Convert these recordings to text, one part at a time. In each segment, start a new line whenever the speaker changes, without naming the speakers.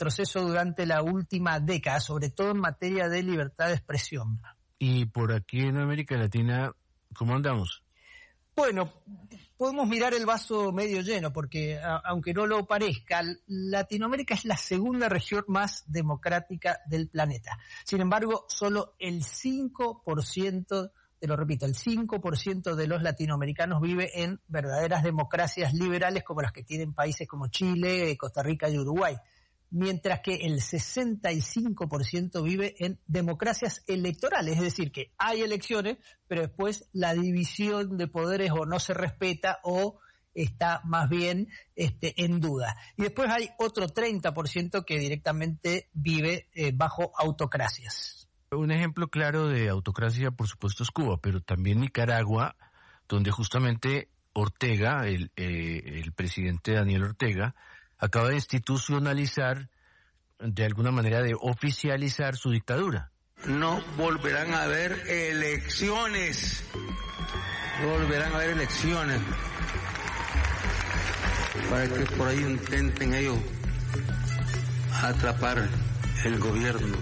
retroceso durante la última década, sobre todo en materia de libertad de expresión.
Y por aquí en América Latina, ¿cómo andamos?
Bueno, podemos mirar el vaso medio lleno, porque aunque no lo parezca, Latinoamérica es la segunda región más democrática del planeta. Sin embargo, solo el 5%, te lo repito, el 5% de los latinoamericanos vive en verdaderas democracias liberales como las que tienen países como Chile, Costa Rica y Uruguay. Mientras que el 65% vive en democracias electorales, es decir, que hay elecciones, pero después la división de poderes o no se respeta o está más bien en duda. Y después hay otro 30% que directamente vive bajo autocracias.
Un ejemplo claro de autocracia, por supuesto, es Cuba, pero también Nicaragua, donde justamente Ortega, el presidente Daniel Ortega, acaba de institucionalizar, de alguna manera de oficializar su dictadura.
No volverán a haber elecciones. No volverán a haber elecciones. Para que por ahí intenten ellos atrapar el gobierno.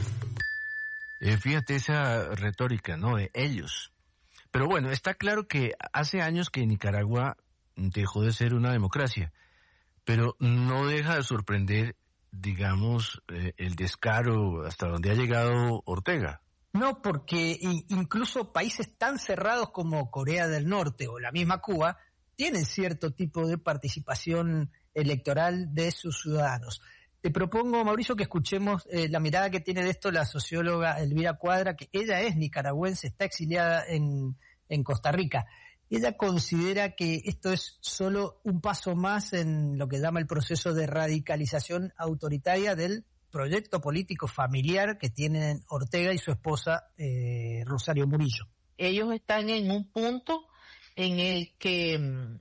Fíjate esa retórica, ¿no? De ellos. Pero bueno, está claro que hace años que Nicaragua dejó de ser una democracia. Pero no deja de sorprender, digamos, el descaro hasta donde ha llegado Ortega.
No, porque incluso países tan cerrados como Corea del Norte o la misma Cuba tienen cierto tipo de participación electoral de sus ciudadanos. Te propongo, Mauricio, que escuchemos la mirada que tiene de esto la socióloga Elvira Cuadra, que ella es nicaragüense, está exiliada en Costa Rica. Ella considera que esto es solo un paso más en lo que llama el proceso de radicalización autoritaria del proyecto político familiar que tienen Ortega y su esposa Rosario Murillo.
Ellos están en un punto en el que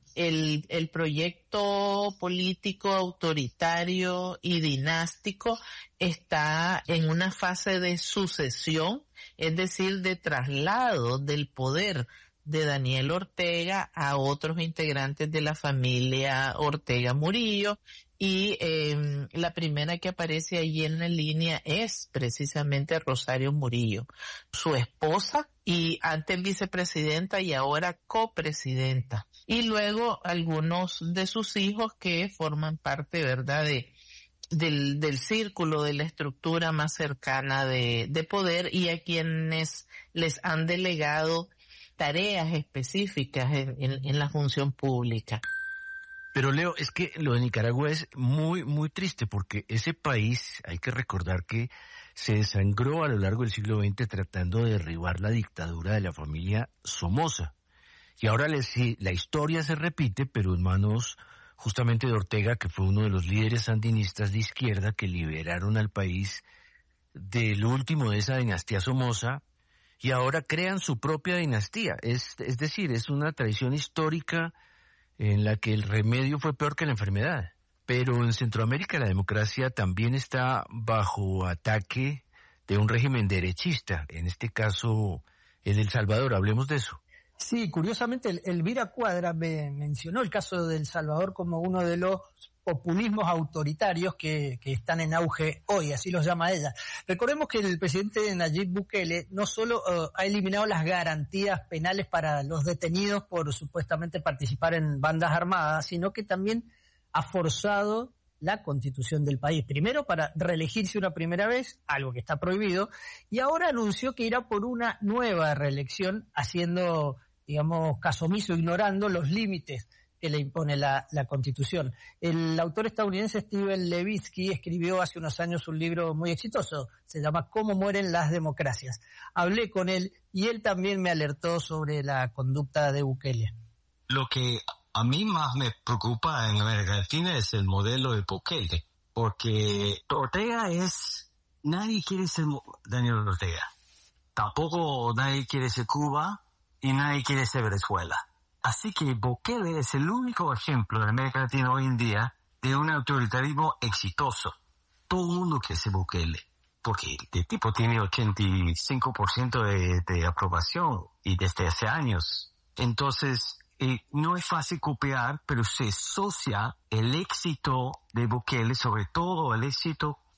el proyecto político autoritario y dinástico está en una fase de sucesión, es decir, de traslado del poder de Daniel Ortega a otros integrantes de la familia Ortega Murillo, y la primera que aparece allí en la línea es precisamente Rosario Murillo, su esposa y antes vicepresidenta y ahora copresidenta, y luego algunos de sus hijos que forman parte, ¿verdad?, del círculo, de la estructura más cercana de poder, y a quienes les han delegado tareas específicas en la función pública.
Pero Leo, es que lo de Nicaragua es muy, muy triste porque ese país, hay que recordar que se desangró a lo largo del siglo XX tratando de derribar la dictadura de la familia Somoza. Y ahora la historia se repite, pero en manos justamente de Ortega, que fue uno de los líderes sandinistas de izquierda que liberaron al país del último de esa dinastía Somoza, y ahora crean su propia dinastía. Es decir, es una tradición histórica en la que el remedio fue peor que la enfermedad. Pero en Centroamérica la democracia también está bajo ataque de un régimen derechista, en este caso el de El Salvador. Hablemos de eso.
Sí, curiosamente Elvira Cuadra me mencionó el caso de El Salvador como uno de los populismos autoritarios que están en auge hoy, así los llama ella. Recordemos que el presidente Nayib Bukele no solo ha eliminado las garantías penales para los detenidos por supuestamente participar en bandas armadas, sino que también ha forzado la constitución del país. Primero para reelegirse una primera vez, algo que está prohibido, y ahora anunció que irá por una nueva reelección, haciendo, digamos, caso omiso, ignorando los límites que le impone la Constitución. El autor estadounidense Steven Levitsky escribió hace unos años un libro muy exitoso, se llama Cómo mueren las democracias. Hablé con él y él también me alertó sobre la conducta de Bukele.
Lo que a mí más me preocupa en América Latina es el modelo de Bukele, porque Ortega nadie quiere ser Daniel Ortega, tampoco nadie quiere ser Cuba y nadie quiere ser Venezuela. Así que Bukele es el único ejemplo en América Latina hoy en día de un autoritarismo exitoso. Todo el mundo quiere ser Bukele, porque el tipo tiene 85% de aprobación y desde hace años. Entonces, no es fácil copiar, pero se asocia el éxito de Bukele, sobre todo el éxito